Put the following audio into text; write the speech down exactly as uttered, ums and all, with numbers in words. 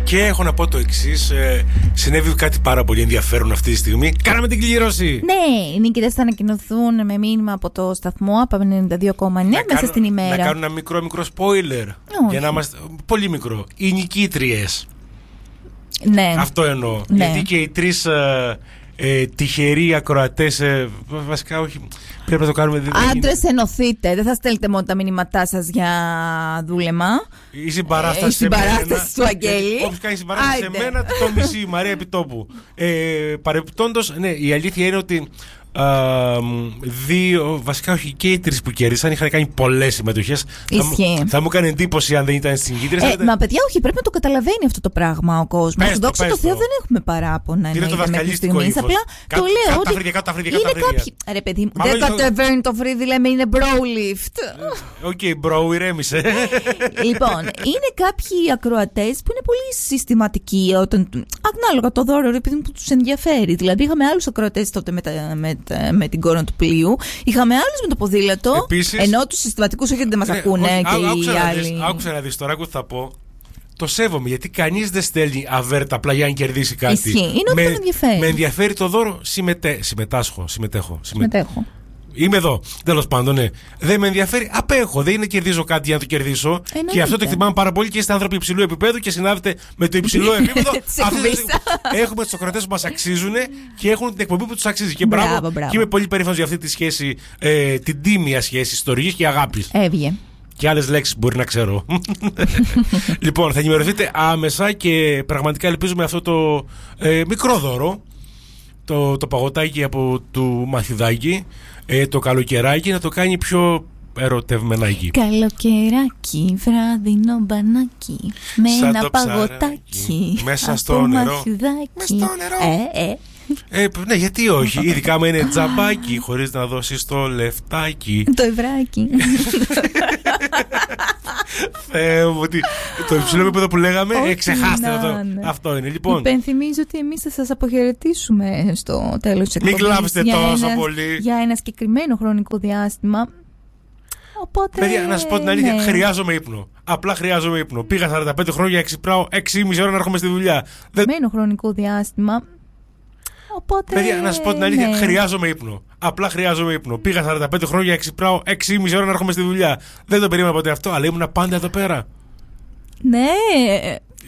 Και έχω να πω το εξής. Ε, συνέβη κάτι πάρα πολύ ενδιαφέρον αυτή τη στιγμή. Κάναμε την κλήρωση. Ναι, οι νικητές θα ανακοινωθούν με μήνυμα από το σταθμό από ενενήντα δύο κόμμα εννέα μέσα στην ημέρα. Να κάνω ένα μικρό μικρό spoiler. Όχι. Για να είμαστε. Πολύ μικρό. Οι νικήτριες. Ναι. Αυτό εννοώ. Ναι. Γιατί και οι τρεις ε, ε, τυχεροί ακροατές. Ε, βασικά όχι. Πρέπει να το κάνουμε. Άντρες, ενωθείτε. Δεν θα στέλνετε μόνο τα μηνύματά σας για δούλεμα. Η συμπαράσταση, ε, η συμπαράσταση του Αγγέλη. Όποιος κάνει συμπαράσταση σε μένα, το μισή. Μαρία επιτόπου. Ε, Παρεπιπτόντως, ναι, η αλήθεια είναι ότι. Uh, δύο, βασικά όχι και οι τρεις που κέρδισαν είχαν κάνει πολλές συμμετοχές. Θα, θα μου έκανε εντύπωση αν δεν ήταν συγκίτρες. Ε, μα παιδιά, όχι, πρέπει να το καταλαβαίνει αυτό το πράγμα ο κόσμος. Δόξα τω Θεώ, δεν έχουμε παραπονά. Είναι το δασκαλιστικό ύφος. Απλά Κα, το λέω ότι είναι κάποιοι. Ρε παιδί μου, δεν κατεβαίνει το φρύδι, λέμε είναι bro lift. Οκ, bro, ηρέμησε. Λοιπόν, είναι κάποιοι ακροατές που είναι πολύ συστηματικοί όταν. Ανάλογα το δώρο, επειδή που τους ενδιαφέρει. Δηλαδή, είχαμε άλλους ακροατές τότε με με την κόρονα του πλοίου. Είχαμε άλλους με το ποδήλατο. Επίσης, ενώ τους συστηματικούς όχι δεν μας ναι, ακούνε όχι, και άκουσα οι άλλοι. Δεις, άκουσα να δεις τώρα που θα πω. Το σέβομαι γιατί κανείς δεν στέλνει αβέρτα απλά για να κερδίσει κάτι. Ισχύει. Είναι με, ό,τι ενδιαφέρει. Με ενδιαφέρει το δώρο. Συμμετέ, συμμετάσχω. Συμμετέχω. Συμμετέχω. Είμαι εδώ. Τέλος πάντων, ναι. Δεν με ενδιαφέρει. Απέχω. Δεν είναι κερδίζω κάτι για να το κερδίσω. Εννοείται. Και αυτό το εκτιμάμε πάρα πολύ και είστε άνθρωποι υψηλού επίπεδου και συνάδετε με το υψηλό επίπεδο. Έχουμε τους ακροατές που μας αξίζουν και έχουν την εκπομπή που τους αξίζει. Και μπράβο. μπράβο, μπράβο. Και είμαι πολύ περήφανος για αυτή τη σχέση, ε, την τίμια σχέση ιστορικής και αγάπης. Έβγε. Και άλλες λέξεις μπορεί να ξέρω. Λοιπόν, θα ενημερωθείτε άμεσα και πραγματικά ελπίζουμε αυτό το ε, μικρό δώρο. Το, το παγωτάκι από του Μαθηδάκη, ε, το καλοκαιράκι να το κάνει πιο ερωτευμενάκι. Καλοκαιράκι, βράδινο μπανάκι, με σαν ένα παγωτάκι μέσα στο νερό. Μαθηδάκι. Μες στο νερό. Ε, ε. Ε, ναι, γιατί όχι, ειδικά άμα είναι τζαμπάκι χωρίς να δώσεις το λεφτάκι. Το ευράκι. Θεέ μου, το υψηλό επίπεδο που λέγαμε, ε, ξεχάστε να το. Αυτό είναι, λοιπόν. Υπενθυμίζω ότι εμείς θα σας αποχαιρετήσουμε στο τέλος της εκπομπής. Μην κλάψετε τόσο πολύ. Για ένα συγκεκριμένο χρονικό διάστημα. Οπότε, παιδιά, να σας πω την αλήθεια, ναι. χρειάζομαι ύπνο. Απλά χρειάζομαι ύπνο. Πήγα σαράντα πέντε χρόνια, εξυπνάω έξι και μισή ώρα να έρχομαι στη δουλειά. Συγκεκριμένο χρονικό διάστημα. Οπότε, παιδιά, να σας πω την αλήθεια, ναι. χρειάζομαι ύπνο. Απλά χρειάζομαι ύπνο. Πήγα σαράντα πέντε χρόνια, εξυπνάω έξι και μισή ώρα να έρχομαι στη δουλειά. Δεν το περίμενα ποτέ αυτό, αλλά ήμουν πάντα εδώ πέρα. Ναι.